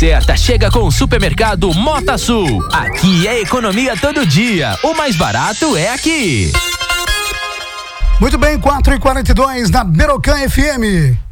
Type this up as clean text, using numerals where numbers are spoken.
certa chega com o supermercado Mota Sul. Aqui é economia todo dia. O mais barato é aqui. Muito bem, 4h42 na Berocan FM.